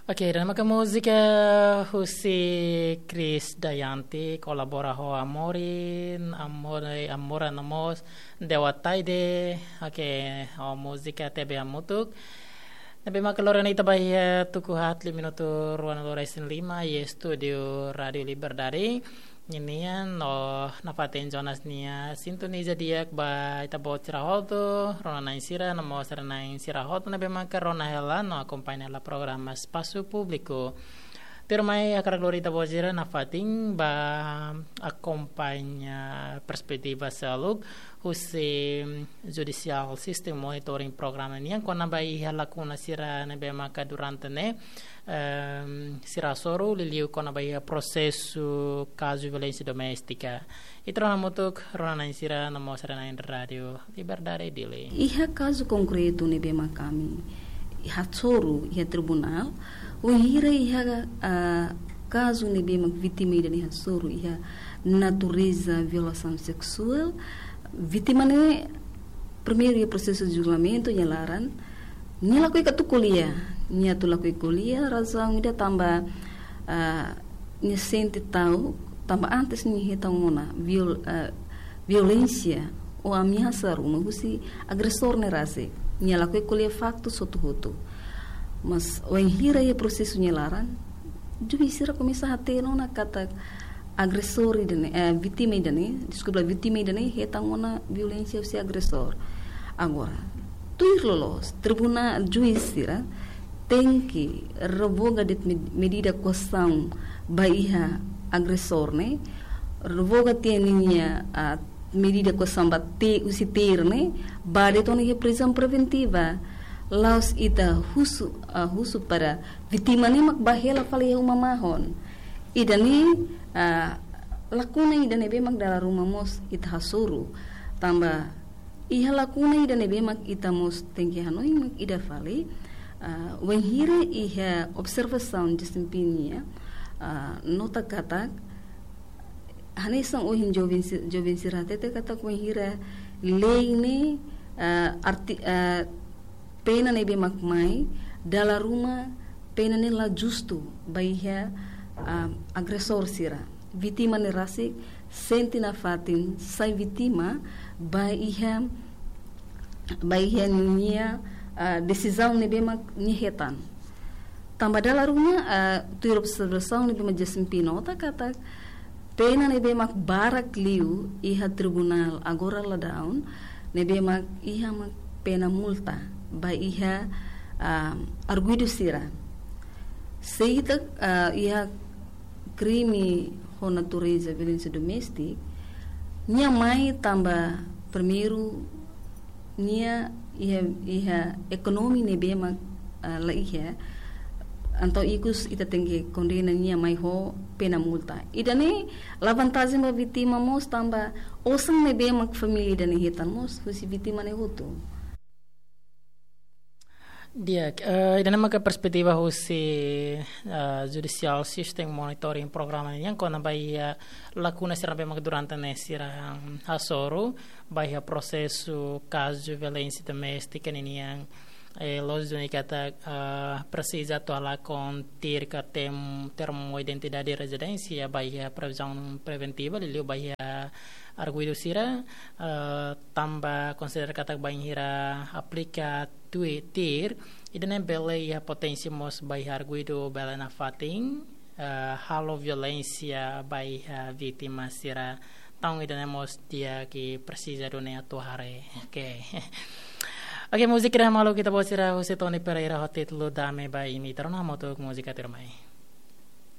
Oke, dan maka musika husi Chris Dayanti kolabora ho amora namos dewa taide. Oke, musika tebe amutuk. Nabi maka lorena ita bahia tuku hatli minuto ruana loresin 5 ye studio Radio Liberdade. Nyinian nafatin Jonas nia sintoniza diak ba ita bawa cirahoto rona nain sira namo sira nain sirahoto nabe maka rona hela no accompagna la programma Spazio Pubblico. Termai akar glorita bojira nafating ba accompagna perspectiva saluk husi judicial system monitoring program nian kona bai halakuna sira nabe maka durante ne sira soru liliu kona bai processo caso violenza domestica. Itrona mutuk rona nain sira namo sira nain Radio Liberdade dile. Iha caso concreto nabe makami iha soru iha tribunal uhira iha caso nabe mak vítima dan iha soru iha natureza violação sexual. Vítima ne primeiro ia processo de julgamento nyalaran nya lakoi katu kuliah nya tu lakoi kuliah razão ida tambah nya sente tahu tambah antes nya tahu mona violência ou ameaça uma husi agressor ne rase nya lakoi kuliah faktu sotu hotu mas o hira ia processo nyalaran jubi sira começa a ter nona kata agressor idane vítima idane desculpa vítima idane retangona violência se agressor agora tu ir lolos tribunal juiz sira tem que revoga de medida coação baiha agressor ne revoga tenia a medida coação bate usi ter ne bade toni prisão preventiva laos ita husu para vítima ne mak bahela fale uma mahon idane lakuna idane bemak dalam rumah mos ita hasuru tambah iha lakuna idane bemak ita mos tengki hanoi mak ida fale wenhira iha observação desempenho nota kata hanesang ohin jovem sirate te kata wenhira lei ne pena ne bemak mai dalam rumah pena ne la justo baiha agressor sira vítima ne rasik senti na fatin sai vítima baiha nia decisão ne bema nihetan tambah dalam rumah tu observação ne bema desempenho ta kata pena ne bema barak liu iha tribunal agora la down ne bema iha mak pena multa baiha arguido sira seita iha crime com natureza violência doméstica nia mai tambah primeiro nia iha ekonomi ne bema la iha anto ikus ita tengge condena nia mai ho pena multa idane la vantagem ba vítima mos tambah osang ne bema família dane hitan mos husi vítima ne hutu. Dia, dan nama perspektiva husi judicial system monitoring program yang kau nabai lakuna sira bemak durante nesira hasoru bahia processo caso violência doméstica ini yang los duni kata precisa toala conter ka termo identidade residencia bahia previsão preventiva liu bahia arguido sira tambah consider kata bahira aplica Twitter idane bele ya potensi mos bahia arguido bele na fating halo violência bahia vítima sira tang idane mos dia ki precisa dunia tu hare Oke, musik dah malu kita bawa sira Jose Tony Pereira hotit lu dame ba ini teruna motuk musik termai.